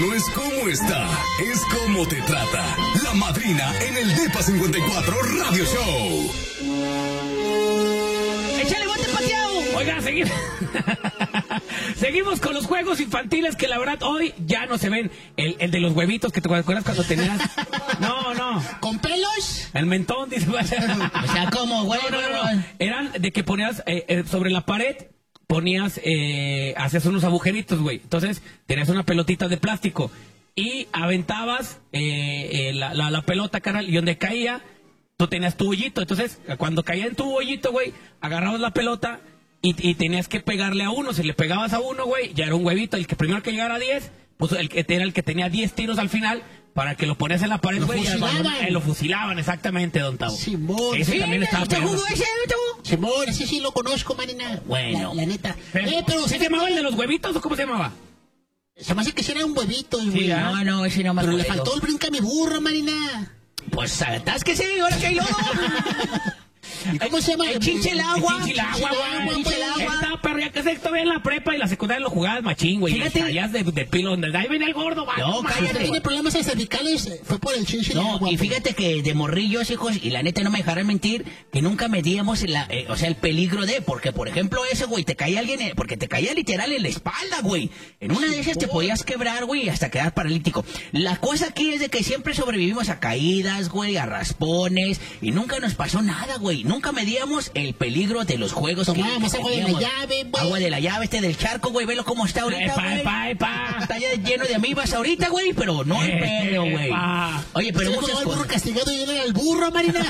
no es cómo está, es cómo te trata. La madrina en el Depa 54 Radio Show. ¡Échale bote pateado! Oiga, seguimos con los juegos infantiles que la verdad hoy ya no se ven. El de los huevitos que te acuerdas cuando tenías... No. ¿Con pelos? El mentón, dice. O sea, ¿cómo, güey? No. Eran de que ponías sobre la pared, hacías unos agujeritos, güey. Entonces, tenías una pelotita de plástico y aventabas la pelota, carnal, y donde caía, tú tenías tu hoyito. Entonces, cuando caía en tu hoyito, güey, agarrabas la pelota y tenías que pegarle a uno. Si le pegabas a uno, güey, ya era un huevito. El que primero que llegara a 10, pues era el que tenía 10 tiros al final, para que lo ponías en la pared, güey. Lo fusilaban, exactamente, don Tavo. Simón. Ese también estaba pegando. Simón, ese sí lo conozco, manina. Bueno. La neta. Pero ¿se llamaba el de los huevitos o cómo se llamaba? Se me hace que era un huevito, güey. Sí, no, ese no me acuerdo. Pero le faltó el brinca mi burro, manina. Pues, atásquese, ahora que hay lodo. ¿Y cómo se llama? El chinche el agua. El chinche el agua. Esta perra que se todavía en la prepa y la secundaria lo jugabas machín, güey. Fíjate. Allá de pilo, donde ahí venía el gordo, va. No, cállate. Tiene problemas cervicales, fue por el chinche el agua. No, y fíjate que de morrillos, hijos, y la neta no me dejarán mentir, que nunca medíamos el peligro de, porque por ejemplo ese, güey, te caía alguien, porque te caía literal en la espalda, güey. En una de esas te podías quebrar, güey, hasta quedar paralítico. La cosa aquí es de que siempre sobrevivimos a caídas, güey, a raspones, y nunca nos pasó nada, güey. Nunca medíamos el peligro de los juegos. Tomábamos agua de la llave, güey. Agua de la llave, del charco, güey, velo cómo está ahorita, güey. Está ya lleno de amibas ahorita, güey, pero no hay pedo, güey. Oye, pero muchas cosas. El burro castigado y era el burro, Marina.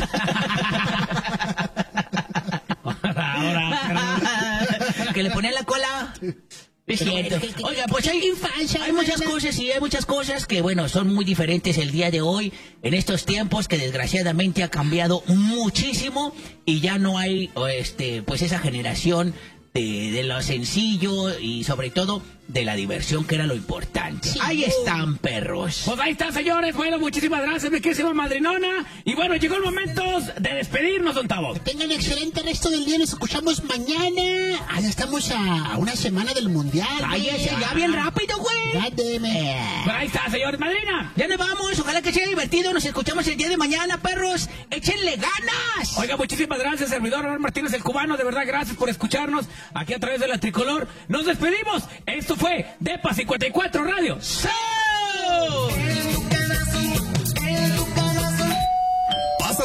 Que le ponía la cola. Es cierto. Oiga, pues hay muchas cosas, y hay muchas cosas que, bueno, son muy diferentes el día de hoy, en estos tiempos que desgraciadamente ha cambiado muchísimo y ya no hay, pues esa generación de lo sencillo y sobre todo de la diversión, que era lo importante. Sí, ahí están, perros. Pues ahí están, señores. Bueno, muchísimas gracias, mi querida madrinona. Y bueno, llegó el momento de despedirnos, don Tavo. Que tengan excelente resto del día. Nos escuchamos mañana. Ya estamos a una semana del mundial. Cállese ya bien rápido, güey. Pues ahí está, señores. Madrina, ya nos vamos. Ojalá que sea divertido. Nos escuchamos el día de mañana, perros. Échenle ganas. Oiga, muchísimas gracias, servidor Raúl Martínez, el cubano. De verdad, gracias por escucarnos aquí a través de la Tricolor. Nos despedimos. Esto fue Depa 54 Radio. ¡Show!